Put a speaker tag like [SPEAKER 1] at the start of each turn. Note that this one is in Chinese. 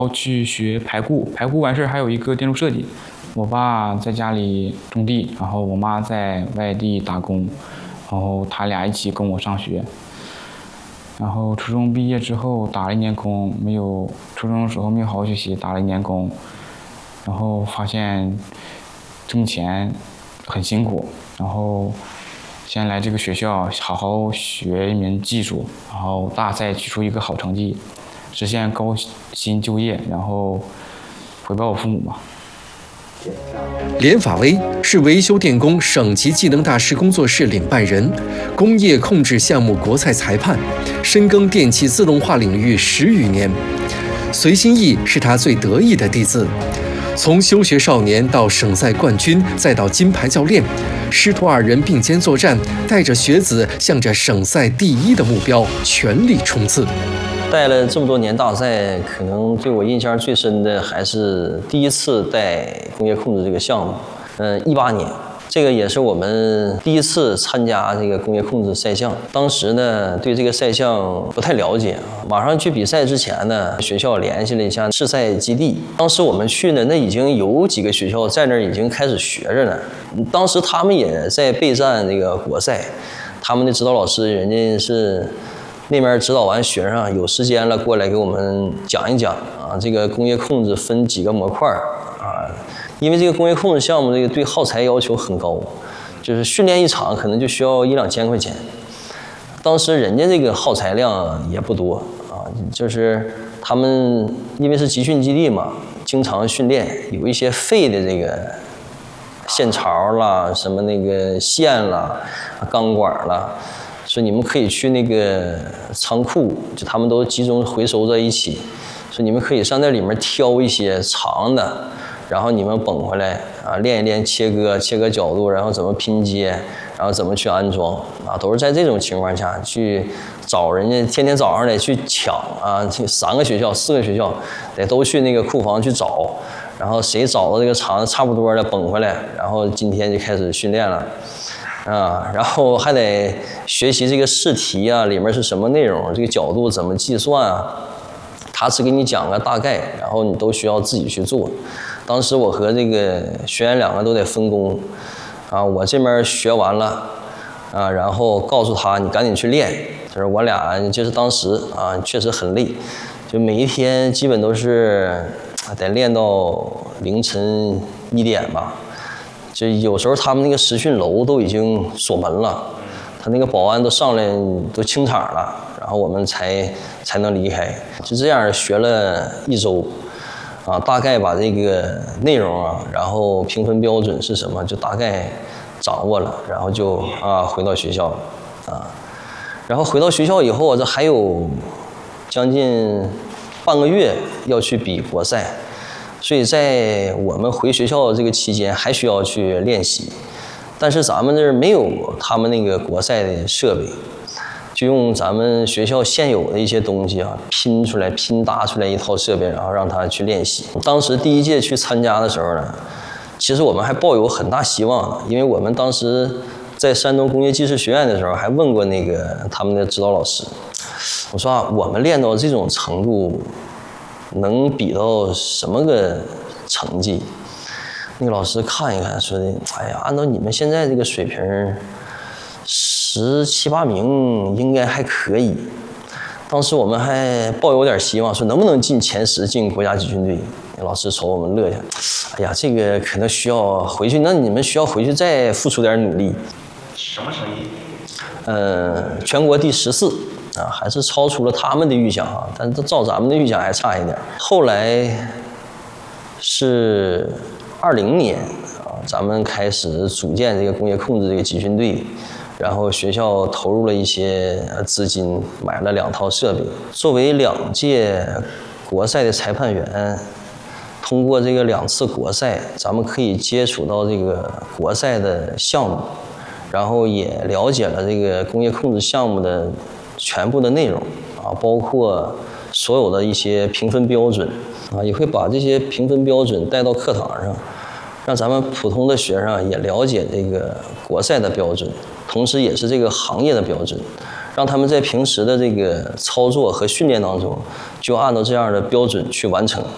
[SPEAKER 1] 去学排骨，排骨完事还有一个电路设计。我爸在家里种地，然后我妈在外地打工，然后他俩一起跟我上学。然后初中毕业之后打了1年工，初中的时候没有好好学习，打了1年工，然后发现挣钱很辛苦，然后先来这个学校好好学一门技术，然后大赛取出一个好成绩，实现高薪就业，然后回报我父母吧。
[SPEAKER 2] 连法威是维修电工省级技能大师工作室领办人，工业控制项目国赛裁判，深耕电气自动化领域10余年。随心意是他最得意的弟子，从休学少年到省赛冠军，再到金牌教练，师徒2人并肩作战，带着学子向着省赛第1的目标全力冲刺。
[SPEAKER 3] 带了这么多年大赛，可能对我印象最深的还是第一次带工业控制这个项目。18年，这个也是我们第一次参加这个工业控制赛项。当时呢，对这个赛项不太了解，马上去比赛之前呢，学校联系了一下试赛基地。当时我们去呢，那已经有几个学校在那儿已经开始学着呢。当时他们也在备战这个国赛，他们的指导老师人家是。那边指导完学生有时间了，过来给我们讲一讲啊，这个工业控制分几个模块啊，因为这个工业控制项目这个对耗材要求很高，就是训练一场可能就需要1-2千块钱。当时人家这个耗材量也不多啊，就是他们因为是集训基地嘛，经常训练，有一些废的这个线槽啦、什么那个线啦、钢管啦。所以你们可以去那个仓库，就他们都集中回收在一起。所以你们可以上那里面挑一些长的，然后你们绷回来啊，练一练切割角度，然后怎么拼接，然后怎么去安装啊，都是在这种情况下去找人家，天天早上得去抢啊，这3个学校、4个学校得都去那个库房去找，然后谁找到这个长的差不多的绷回来，然后今天就开始训练了。然后还得学习这个试题啊，里面是什么内容，这个角度怎么计算啊，他只给你讲个大概，然后你都需要自己去做。当时我和这个学员2个都得分工啊，我这边学完了啊，然后告诉他你赶紧去练，就是我俩就是当时啊确实很累，就每一天基本都是得练到凌晨1点吧。就有时候他们那个实训楼都已经锁门了，他那个保安都上来都清场了，然后我们才能离开。就这样学了1周，啊，大概把这个内容啊，然后评分标准是什么，就大概掌握了，然后就回到学校了啊。然后回到学校以后，这还有将近半个月要去比国赛。所以在我们回学校这个期间还需要去练习，但是咱们这儿没有他们那个国赛的设备，就用咱们学校现有的一些东西啊，拼搭出来一套设备，然后让他去练习。当时第1届去参加的时候呢，其实我们还抱有很大希望的，因为我们当时在山东工业技术学院的时候还问过那个他们的指导老师，我说啊，我们练到这种程度能比到什么个成绩？那个老师看一看，说的，哎呀，按照你们现在这个水平，17、18名应该还可以。当时我们还抱有点希望，说能不能进前10，进国家集训队。老师瞅我们乐下，哎呀，这个可能需要回去，那你们需要回去再付出点努力。
[SPEAKER 4] 什么成绩？
[SPEAKER 3] 全国第14。啊，还是超出了他们的预想啊，但是照咱们的预想还差一点。后来是20年啊，咱们开始组建这个工业控制这个集训队，然后学校投入了一些资金，买了2套设备。作为2届国赛的裁判员，通过这个2次国赛，咱们可以接触到这个国赛的项目，然后也了解了这个工业控制项目的全部的内容啊，包括所有的一些评分标准啊，也会把这些评分标准带到课堂上，让咱们普通的学生也了解这个国赛的标准，同时也是这个行业的标准，让他们在平时的这个操作和训练当中，就按照这样的标准去完成。